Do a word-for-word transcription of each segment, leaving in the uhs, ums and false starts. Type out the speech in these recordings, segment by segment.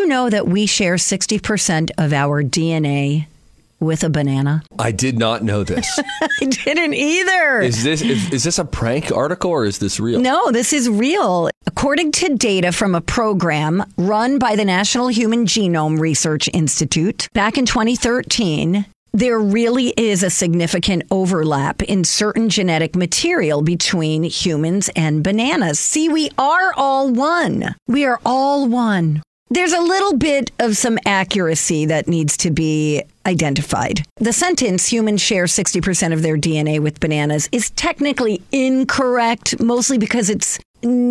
you know that we share sixty percent of our D N A with a banana? I did not know this. I didn't either. Is this is, is this a prank article or is this real? No, this is real. According to data from a program run by the National Human Genome Research Institute back in twenty thirteen, there really is a significant overlap in certain genetic material between humans and bananas. See, we are all one. We are all one. There's a little bit of some accuracy that needs to be identified. The sentence, humans share sixty percent of their D N A with bananas, is technically incorrect, mostly because it's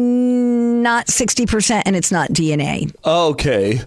not sixty percent and it's not D N A. Okay.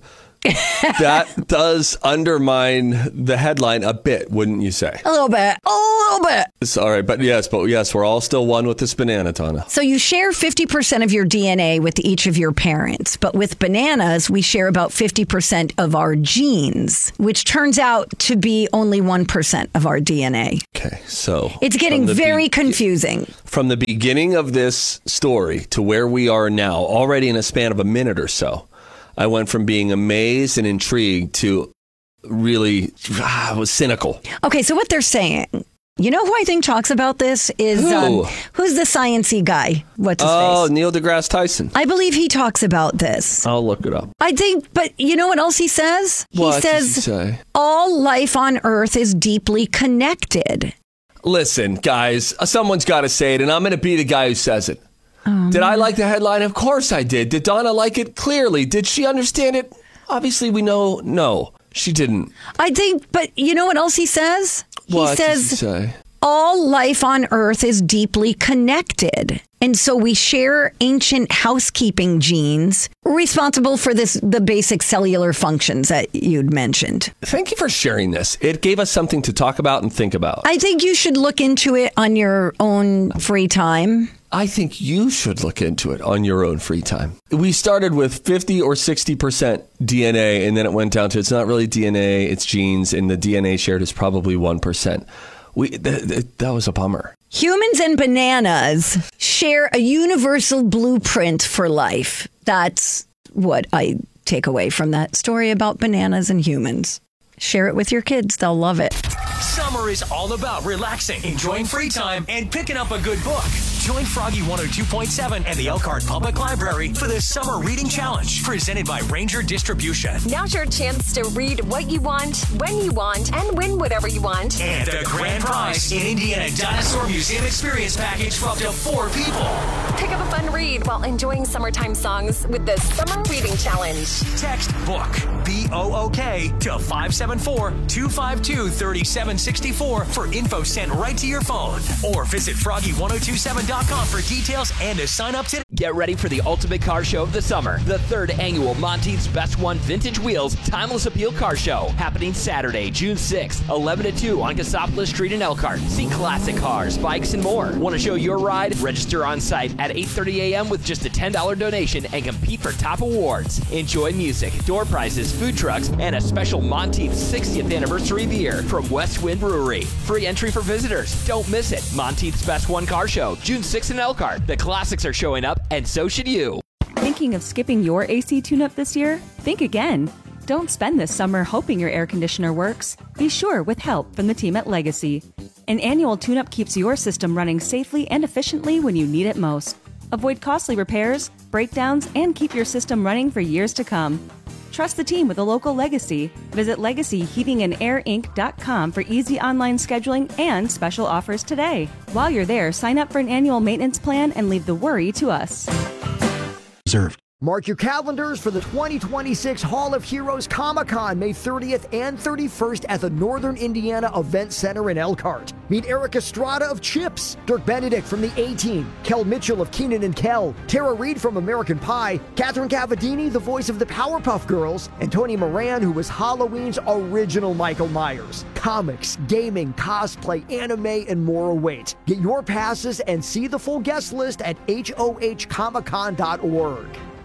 That does undermine the headline a bit, wouldn't you say? A little bit. A little bit. It's all right, but yes, but yes, we're all still one with this banana, Donna. So you share fifty percent of your D N A with each of your parents, but with bananas, we share about fifty percent of our genes, which turns out to be only one percent of our D N A. Okay, so... It's getting very be- confusing. From the beginning of this story to where we are now, already in a span of a minute or so, I went from being amazed and intrigued to really ah, was cynical. Okay, so what they're saying, you know who I think talks about this is Who? Um, who's the sciencey guy? What's his Oh, face? Neil deGrasse Tyson. I believe he talks about this. I'll look it up. I think, but you know what else he says? What he does says he say? all life on Earth is deeply connected. Listen, guys, someone's got to say it, and I'm going to be the guy who says it. Um, did I like the headline? Of course I did. Did Donna like it? Clearly. Did she understand it? Obviously, we know no, she didn't. I think, but you know what else he says? What he says does he say? all life on Earth is deeply connected. And so we share ancient housekeeping genes responsible for this, the basic cellular functions that you'd mentioned. Thank you for sharing this. It gave us something to talk about and think about. I think you should look into it on your own free time. I think you should look into it on your own free time. We started with fifty or sixty percent D N A, and then it went down to it's not really D N A, it's genes, and the D N A shared is probably one percent. We th- th- that was a bummer. Humans and bananas share a universal blueprint for life. That's what I take away from that story about bananas and humans. Share it with your kids. They'll love it. Summer is all about relaxing, enjoying free time, and picking up a good book. Join Froggy one oh two point seven and the Elkhart Public Library for the Summer Reading Challenge, presented by Ranger Distribution. Now's your chance to read what you want, when you want, and win whatever you want. And a grand prize, an Indiana Dinosaur Museum Experience Package for up to four people. Pick up a fun read while enjoying summertime songs with the Summer Reading Challenge. Text BOOK, B O O K, to five seven four, two five two, three seven six four for info sent right to your phone. Or visit froggy one oh two seven dot com for details and to sign up today. Get ready for the ultimate car show of the summer. The third annual Monteith's Best One Vintage Wheels Timeless Appeal Car Show. Happening Saturday, June sixth, eleven to two on Cassopolis Street in Elkhart. See classic cars, bikes, and more. Want to show your ride? Register on site at eight thirty a.m. with just a ten dollars donation and compete for top awards. Enjoy music, door prizes, food trucks, and a special Monteith's sixtieth anniversary beer from West Wind Brewery. Free entry for visitors. Don't miss it. Monteith's Best One Car Show, June sixth in Elkhart. The classics are showing up, and so should you. Thinking of skipping your A C tune-up this year? Think again. Don't spend this summer hoping your air conditioner works. Be sure with help from the team at Legacy. An annual tune-up keeps your system running safely and efficiently when you need it most. Avoid costly repairs, breakdowns, and keep your system running for years to come. Trust the team with a local Legacy. Visit legacy heating and air inc dot com for easy online scheduling and special offers today. While you're there, sign up for an annual maintenance plan and leave the worry to us. Reserved. Mark your calendars for the twenty twenty-six Hall of Heroes Comic-Con, May thirtieth and thirty-first at the Northern Indiana Event Center in Elkhart. Meet Eric Estrada of Chips, Dirk Benedict from the A-Team, Kel Mitchell of Keenan and Kel, Tara Reid from American Pie, Catherine Cavadini, the voice of the Powerpuff Girls, and Tony Moran, who was Halloween's original Michael Myers. Comics, gaming, cosplay, anime, and more await. Get your passes and see the full guest list at H O H comic con dot org.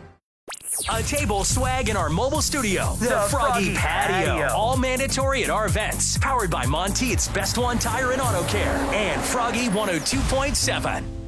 A table, swag, in our mobile studio. The, the Froggy, Froggy Patio. Patio. All mandatory at our events. Powered by Monteith's Best One Tire and Auto Care. And Froggy one oh two point seven.